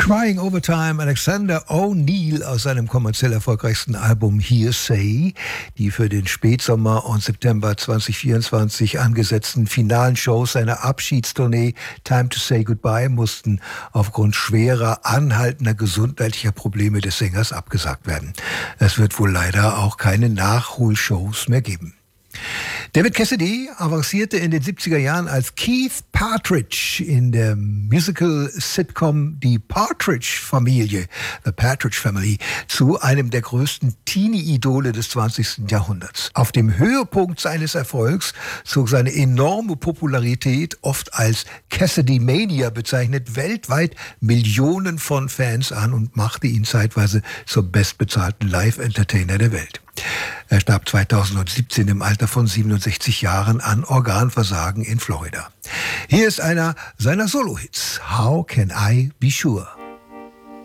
Crying Overtime, Alexander O'Neal aus seinem kommerziell erfolgreichsten Album Hearsay. Die für den Spätsommer und September 2024 angesetzten finalen Shows seiner Abschiedstournee Time to Say Goodbye mussten aufgrund schwerer, anhaltender gesundheitlicher Probleme des Sängers abgesagt werden. Es wird wohl leider auch keine Nachholshows mehr geben. David Cassidy avancierte in den 70er Jahren als Keith Partridge in der Musical-Sitcom Die Partridge-Familie, The Partridge Family, zu einem der größten Teenie-Idole des 20. Jahrhunderts. Auf dem Höhepunkt seines Erfolgs zog seine enorme Popularität, oft als Cassidy-Mania bezeichnet, weltweit Millionen von Fans an und machte ihn zeitweise zum bestbezahlten Live-Entertainer der Welt. Er starb 2017 im Alter von 67 Jahren an Organversagen in Florida. Hier ist einer seiner Solo-Hits, How Can I Be Sure?